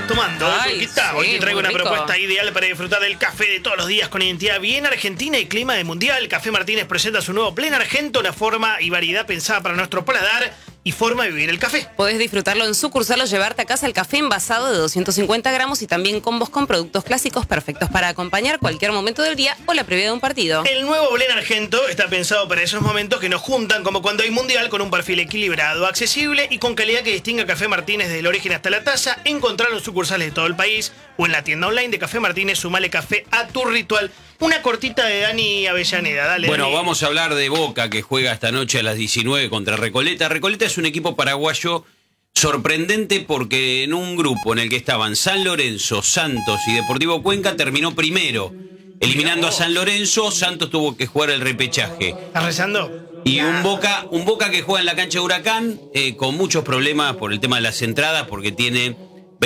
tomando. Ay, ¿Qué tal? sí, Hoy te traigo muy una rico. propuesta ideal para disfrutar del café de todos los días con identidad bien argentina y clima de mundial. Café Martínez presenta su nuevo Blend Argento, una forma y variedad pensada para nuestro paladar y forma de vivir el café. Podés disfrutarlo en sucursal o llevarte a casa el café envasado de 250 gramos y también combos con productos clásicos perfectos para acompañar cualquier momento del día o la previa de un partido. El nuevo Blend Argento está pensado para esos momentos que nos juntan, como cuando hay mundial, con un perfil equilibrado, accesible y con calidad que distinga a Café Martínez desde el origen hasta la taza. Encontrarlo en sucursales de todo el país o en la tienda online de Café Martínez. Sumale café a tu ritual. Una cortita de Dani Avellaneda, dale. Bueno, Dani. vamos a hablar de Boca, que juega esta noche a las 19 contra Recoleta. Recoleta es un equipo paraguayo sorprendente porque en un grupo en el que estaban San Lorenzo, Santos y Deportivo Cuenca terminó primero. Eliminando a San Lorenzo, Santos tuvo que jugar el repechaje. ¿Estás rezando? Y un Boca que juega en la cancha de Huracán con muchos problemas por el tema de las entradas, porque tiene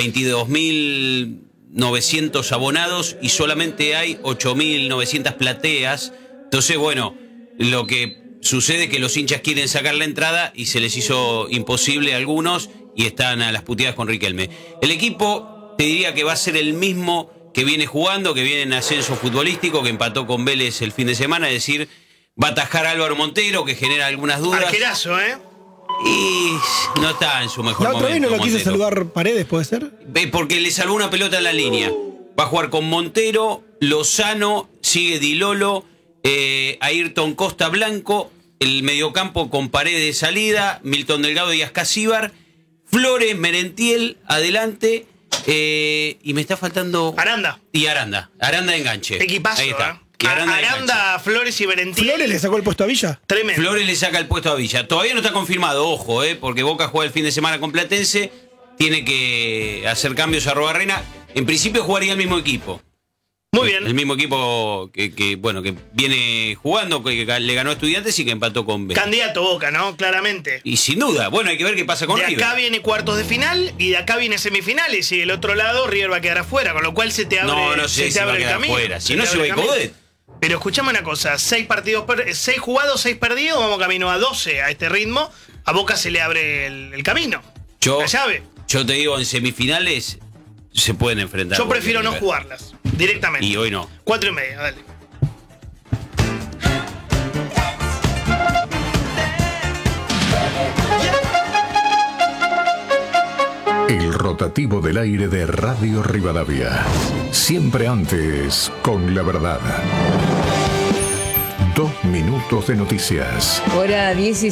22.900 abonados y solamente hay 8.900 plateas. Entonces, bueno, lo que sucede es que los hinchas quieren sacar la entrada y se les hizo imposible a algunos y están a las puteadas con Riquelme. El equipo, te diría que va a ser el mismo que viene jugando, que viene en ascenso futbolístico, que empató con Vélez el fin de semana, es decir, va a atajar a Álvaro Montero, que genera algunas dudas. Arquerazo, ¿eh? Y no está en su mejor La momento. otra vez no lo quiso Montero. saludar Paredes, ¿puede ser? Porque le salvó una pelota en la línea. Va a jugar con Montero, Lozano, sigue Di Lolo, Ayrton Costa Blanco, el mediocampo con Paredes de salida, Milton Delgado y Ascasíbar, Flores, Merentiel, adelante, y me está faltando... Aranda. Y Aranda de enganche. Equipazo, Ahí está. ¿eh? Y Aranda de enganche. Aranda, Flores y Merentiel. ¿Flores le sacó el puesto a Villa? Tremendo. Flores le saca el puesto a Villa. Todavía no está confirmado, ojo, porque Boca juega el fin de semana con Platense. Tiene que hacer cambios a Arrobarrena. En principio jugaría el mismo equipo. Muy bien. El mismo equipo que viene jugando, que le ganó a Estudiantes y que empató con B. Candidato Boca, ¿no? Claramente. Y sin duda, bueno, hay que ver qué pasa con De River. acá viene cuartos de final y de acá viene semifinales. Y del otro lado River va a quedar afuera, con lo cual se te abre, No sé se si te va a abre el quedar camino. afuera. Si Se no te se abre va el a camino. Codet. Pero escuchame una cosa, 6 jugados, 6 perdidos, vamos camino a 12 a este ritmo. A Boca se le abre el camino. La llave. Yo te digo, en semifinales se pueden enfrentar. Yo Boca y prefiero no River. jugarlas directamente. Y hoy no. 4:30, dale. El rotativo del aire de Radio Rivadavia. Siempre antes con la verdad. 2 minutos de noticias. Hora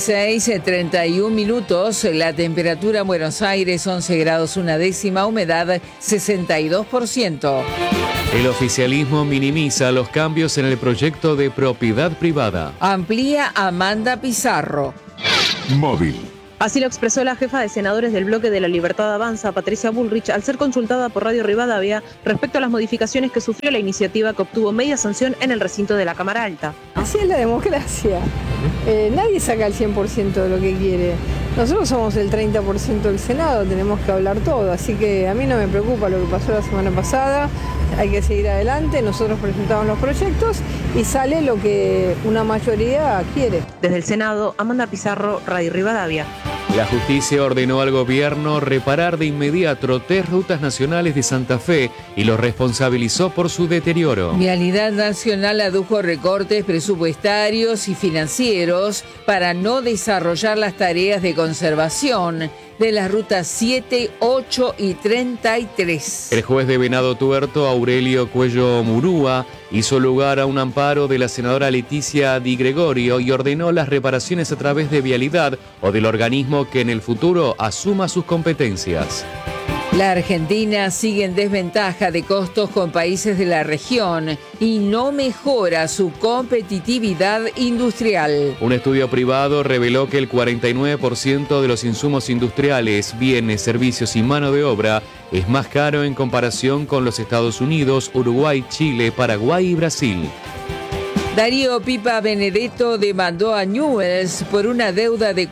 16:31. La temperatura en Buenos Aires 11 grados 1/10, humedad 62%. El oficialismo minimiza los cambios en el proyecto de propiedad privada. Amplía Amanda Pizarro. Móvil. Así lo expresó la jefa de senadores del bloque de la Libertad Avanza, Patricia Bullrich, al ser consultada por Radio Rivadavia respecto a las modificaciones que sufrió la iniciativa que obtuvo media sanción en el recinto de la Cámara Alta. Así es la democracia. Nadie saca el 100% de lo que quiere. Nosotros somos el 30% del Senado, tenemos que hablar todo. Así que a mí no me preocupa lo que pasó la semana pasada. Hay que seguir adelante. Nosotros presentamos los proyectos y sale lo que una mayoría quiere. Desde el Senado, Amanda Pizarro, Radio Rivadavia. La justicia ordenó al gobierno reparar de inmediato 3 rutas nacionales de Santa Fe y los responsabilizó por su deterioro. Vialidad Nacional adujo recortes presupuestarios y financieros para no desarrollar las tareas de conservación de las rutas 7, 8 y 33. El juez de Venado Tuerto, Aurelio Cuello Murúa, hizo lugar a un amparo de la senadora Leticia Di Gregorio y ordenó las reparaciones a través de Vialidad o del organismo que en el futuro asuma sus competencias. La Argentina sigue en desventaja de costos con países de la región y no mejora su competitividad industrial. Un estudio privado reveló que el 49% de los insumos industriales, bienes, servicios y mano de obra es más caro en comparación con los Estados Unidos, Uruguay, Chile, Paraguay y Brasil. Darío Pipa Benedetto demandó a Newell's por una deuda de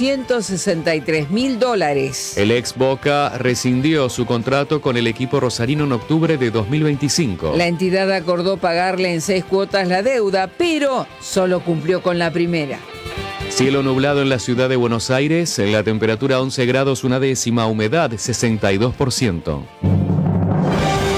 $463.000. El ex Boca rescindió su contrato con el equipo rosarino en octubre de 2025. La entidad acordó pagarle en 6 cuotas la deuda, pero solo cumplió con la primera. Cielo nublado en la ciudad de Buenos Aires, la temperatura 11 grados 1/10, humedad 62%.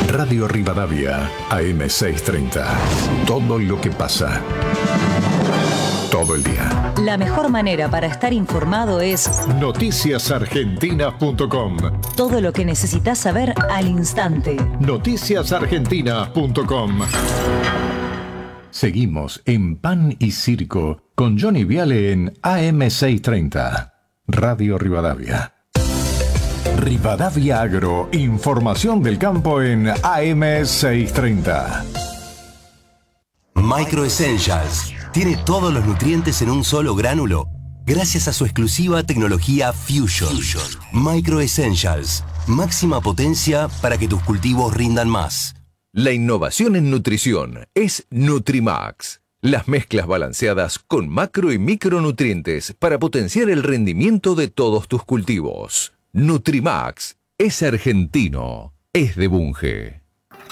Radio Rivadavia, AM630. Todo lo que pasa. Todo el día. La mejor manera para estar informado es noticiasargentinas.com. Todo lo que necesitas saber al instante. Noticiasargentinas.com. Seguimos en Pan y Circo con Johnny Viale en AM630. Radio Rivadavia. Rivadavia Agro, información del campo en AM630. Micro Essentials tiene todos los nutrientes en un solo gránulo gracias a su exclusiva tecnología Fusion. Micro Essentials, máxima potencia para que tus cultivos rindan más. La innovación en nutrición es Nutrimax. Las mezclas balanceadas con macro y micronutrientes para potenciar el rendimiento de todos tus cultivos. Nutrimax es argentino, es de Bunge.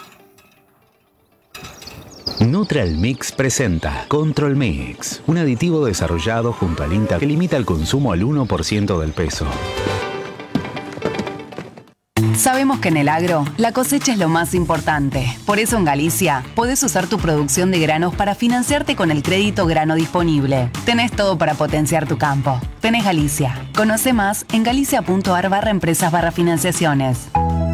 Neutral Mix presenta Control Mix, un aditivo desarrollado junto al INTA que limita el consumo al 1% del peso. Sabemos que en el agro, la cosecha es lo más importante. Por eso en Galicia, podés usar tu producción de granos para financiarte con el crédito grano disponible. Tenés todo para potenciar tu campo. Tenés Galicia. Conoce más en galicia.ar/empresas/financiaciones.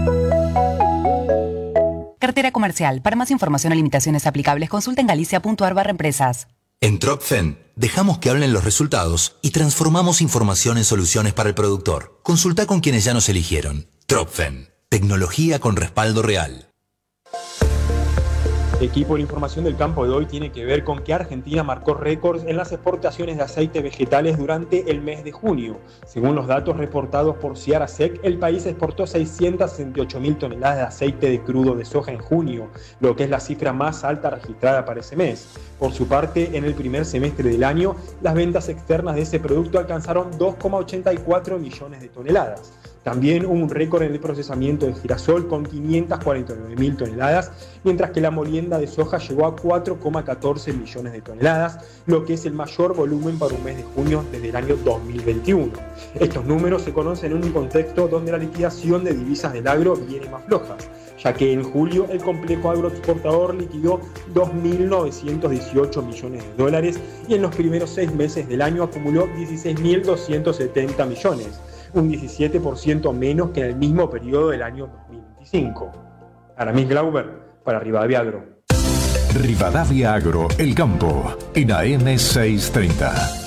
Cartera comercial. Para más información o limitaciones aplicables, consulta en galicia.ar/empresas. En Tropfen, dejamos que hablen los resultados y transformamos información en soluciones para el productor. Consulta con quienes ya nos eligieron. Tropfen, tecnología con respaldo real. Equipo, la información del campo de hoy tiene que ver con que Argentina marcó récords en las exportaciones de aceite vegetales durante el mes de junio. Según los datos reportados por Ciarasec, el país exportó 668.000 toneladas de aceite de crudo de soja en junio, lo que es la cifra más alta registrada para ese mes. Por su parte, en el primer semestre del año, las ventas externas de ese producto alcanzaron 2,84 millones de toneladas. También hubo un récord en el procesamiento de girasol con 549.000 toneladas, mientras que la molienda de soja llegó a 4,14 millones de toneladas, lo que es el mayor volumen para un mes de junio desde el año 2021. Estos números se conocen en un contexto donde la liquidación de divisas del agro viene más floja, ya que en julio el complejo agroexportador liquidó 2.918 millones de dólares y en los primeros 6 meses del año acumuló 16.270 millones. Un 17% menos que en el mismo periodo del año 2025. Aramis Glauber, para Rivadavia Agro. Rivadavia Agro, el campo, en AM630.